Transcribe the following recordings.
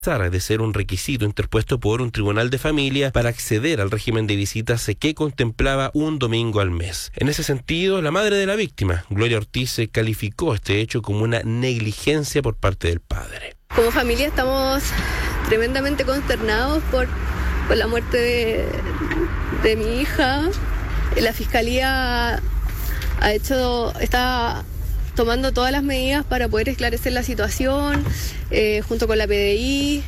de ser un requisito interpuesto por un tribunal de familia para acceder al régimen de visitas que contemplaba un domingo al mes. En ese sentido, la madre de la víctima, Gloria Ortiz, calificó este hecho como una negligencia por parte del padre. Como familia estamos tremendamente consternados por la muerte de mi hija. La fiscalía está tomando todas las medidas para poder esclarecer la situación, junto con la PDI,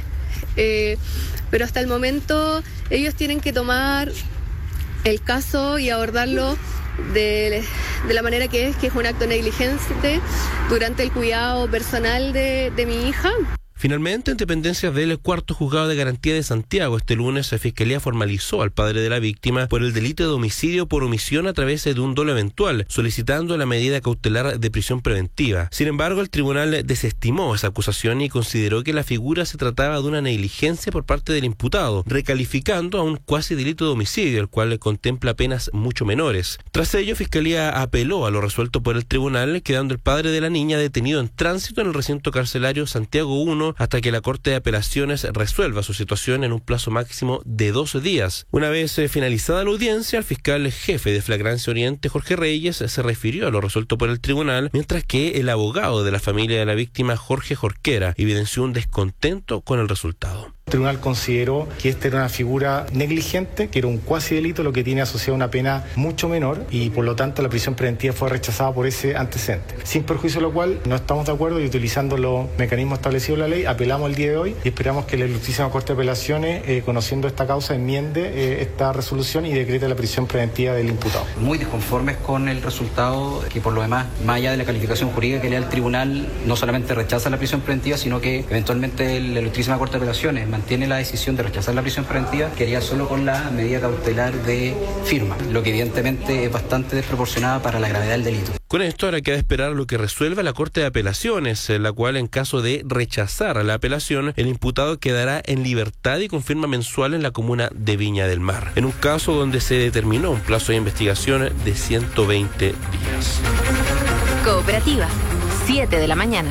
pero hasta el momento ellos tienen que tomar el caso y abordarlo de la manera que es un acto negligente durante el cuidado personal de mi hija. Finalmente, en dependencias del cuarto juzgado de garantía de Santiago, este lunes la Fiscalía formalizó al padre de la víctima por el delito de homicidio por omisión a través de un dolo eventual, solicitando la medida cautelar de prisión preventiva. Sin embargo, el tribunal desestimó esa acusación y consideró que la figura se trataba de una negligencia por parte del imputado, recalificando a un cuasi delito de homicidio, el cual contempla penas mucho menores. Tras ello, Fiscalía apeló a lo resuelto por el tribunal, quedando el padre de la niña detenido en tránsito en el recinto carcelario Santiago 1 hasta que la Corte de Apelaciones resuelva su situación en un plazo máximo de 12 días. Una vez finalizada la audiencia, el fiscal jefe de Flagrancia Oriente, Jorge Reyes, se refirió a lo resuelto por el tribunal, mientras que el abogado de la familia de la víctima, Jorge Jorquera, evidenció un descontento con el resultado. El tribunal consideró que esta era una figura negligente, que era un cuasi delito, lo que tiene asociado una pena mucho menor, y por lo tanto la prisión preventiva fue rechazada por ese antecedente. Sin perjuicio de lo cual no estamos de acuerdo y utilizando los mecanismos establecidos en la ley, apelamos el día de hoy y esperamos que la Ilustrísima Corte de Apelaciones, conociendo esta causa, enmiende esta resolución y decrete la prisión preventiva del imputado. Muy disconformes con el resultado, que por lo demás, más allá de la calificación jurídica que le da el tribunal, no solamente rechaza la prisión preventiva, sino que eventualmente la Ilustrísima Corte de Apelaciones mantiene la decisión de rechazar la prisión preventiva, quería solo con la medida cautelar de firma, lo que evidentemente es bastante desproporcionada para la gravedad del delito. Con esto ahora queda esperar lo que resuelva la Corte de Apelaciones, en la cual, en caso de rechazar la apelación, el imputado quedará en libertad y con firma mensual en la comuna de Viña del Mar, en un caso donde se determinó un plazo de investigación de 120 días. Cooperativa, 7 de la mañana.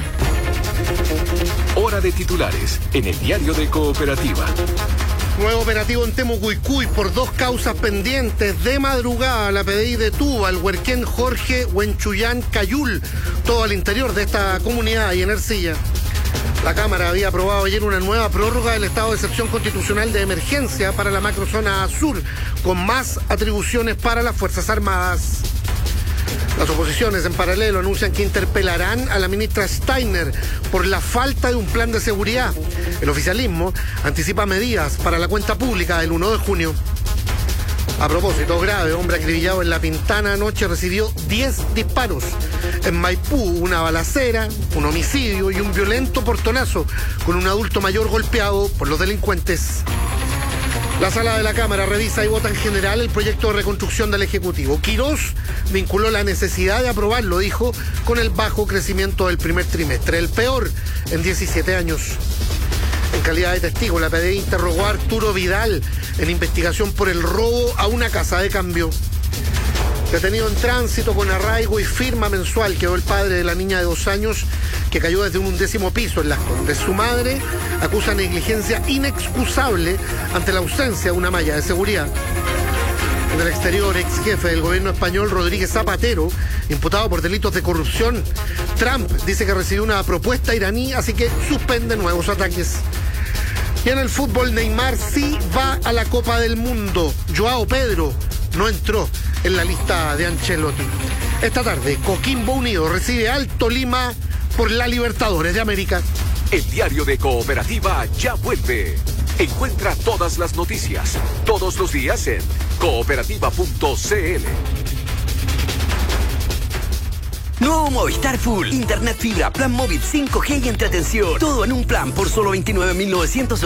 Hora de titulares en el diario de Cooperativa. Nuevo operativo en Temucuicui por 2 causas pendientes. De madrugada, la PDI detuvo al huerquén Jorge Huenchuyán Cayul, todo al interior de esta comunidad y en Ercilla. La Cámara había aprobado ayer una nueva prórroga del estado de excepción constitucional de emergencia para la macrozona sur, con más atribuciones para las Fuerzas Armadas. Las oposiciones en paralelo anuncian que interpelarán a la ministra Steiner por la falta de un plan de seguridad. El oficialismo anticipa medidas para la cuenta pública el 1 de junio. A propósito grave, hombre acribillado en La Pintana anoche recibió 10 disparos. En Maipú, una balacera, un homicidio y un violento portonazo con un adulto mayor golpeado por los delincuentes. La sala de la Cámara revisa y vota en general el proyecto de reconstrucción del Ejecutivo. Quirós vinculó la necesidad de aprobarlo, dijo, con el bajo crecimiento del primer trimestre, el peor en 17 años. En calidad de testigo, la PDI interrogó a Arturo Vidal en investigación por el robo a una casa de cambio. Detenido en tránsito con arraigo y firma mensual quedó el padre de la niña de 2 años que cayó desde un 11º piso en Las Condes. Su madre acusa negligencia inexcusable ante la ausencia de una malla de seguridad. En el exterior, ex jefe del gobierno español, Rodríguez Zapatero, imputado por delitos de corrupción. Trump dice que recibió una propuesta iraní, así que suspende nuevos ataques. Y en el fútbol, Neymar sí va a la Copa del Mundo. Joao Pedro no entró en la lista de Ancelotti. Esta tarde, Coquimbo Unido recibe al Tolima por la Libertadores de América. El diario de Cooperativa ya vuelve. Encuentra todas las noticias, todos los días en cooperativa.cl. Nuevo Movistar Full, Internet fibra, plan móvil 5G y entretención. Todo en un plan por solo 29.900